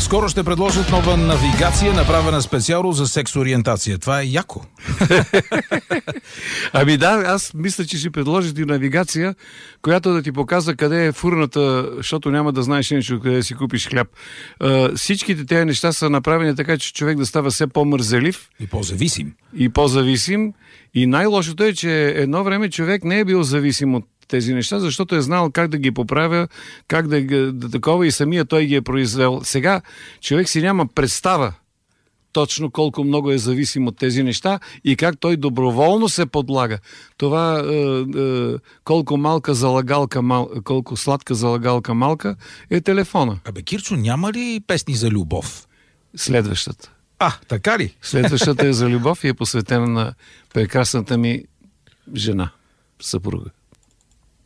скоро ще предложат нова навигация, направена специално за секс-ориентация. Това е яко. Ами да, аз мисля, че ще предложите и навигация, която да ти показва къде е фурната, защото няма да знаеш нещо, къде да си купиш хляб. Всичките тези неща са направени така, че човек да става все по-мързелив. И по-зависим. И най-лошото е, че едно време човек не е бил зависим от тези неща, защото е знал как да ги поправя, как да такова и самия той ги е произвел. Сега човек си няма представа точно колко много е зависим от тези неща и как той доброволно се подлага. Това колко малка залагалка, колко сладка залагалка малка е телефона. Абе, Кирчо, няма ли песни за любов? Следващата. Така ли? Следващата е за любов и е посветена на прекрасната ми жена, съпруга.